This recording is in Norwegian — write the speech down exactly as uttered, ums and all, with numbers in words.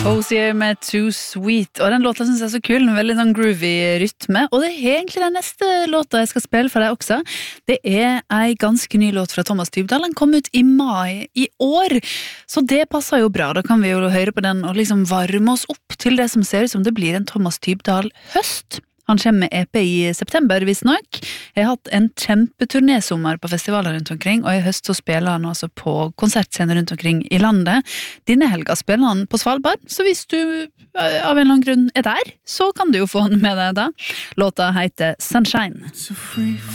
Hosier med Too Sweet, og den låta synes jeg er så kul, en veldig sånn groovy rytme, og det er egentlig den neste låta jeg skal spille for deg også. Det er en ganske ny låt fra Thomas Dybdahl, den kom ut i mai i år, så det passer jo bra, da kan vi jo høre på den og liksom varme oss opp til det som ser ut som det blir en Thomas Dybdahl høst. Han kommer med E P i september, visst nok. Jeg har hatt en kjempeturnesommer på festivaler rundt omkring, og i høst så spiller han altså på konsertscener rundt omkring i landet. Denne helga spiller han på Svalbard, så hvis du av en eller annen grunn er der, så kan du jo få han med deg da. Låta heter Sunshine.